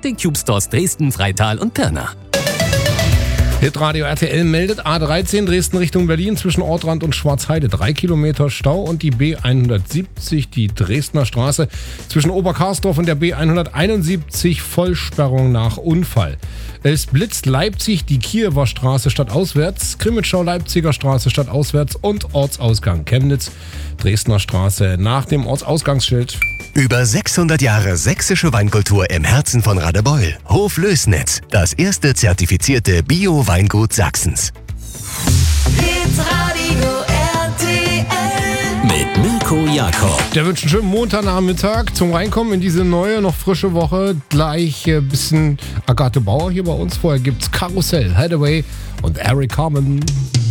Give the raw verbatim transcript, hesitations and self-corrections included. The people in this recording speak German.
den Cube Stores Dresden, Freital und Pirna. Hitradio R T L meldet A dreizehn Dresden Richtung Berlin zwischen Ortrand und Schwarzheide drei Kilometer Stau und die B hundertsiebzig, die Dresdner Straße zwischen Oberkarsdorf und der B hunderteinundsiebzig Vollsperrung nach Unfall. Es blitzt Leipzig, die Kiewer Straße stadtauswärts, Krimitschau-Leipziger Straße stadtauswärts und Ortsausgang Chemnitz, Dresdner Straße nach dem Ortsausgangsschild. Über sechshundert Jahre sächsische Weinkultur im Herzen von Radebeul. Hof Lößnitz, das erste zertifizierte Bio-Weingut Sachsens. Hitradio R T L Mit Mirko Jakob. Der wünscht einen schönen Montagnachmittag zum Reinkommen in diese neue, noch frische Woche. Gleich ein bisschen Agathe Bauer hier bei uns. Vorher gibt's Karussell, Hathaway und Eric Carmen.